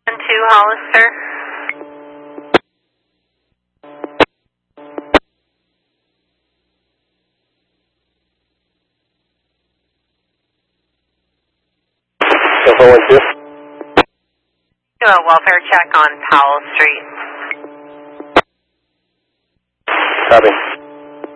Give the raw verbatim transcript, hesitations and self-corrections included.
two Hollister. seven one two. Do a welfare check on Powell Street.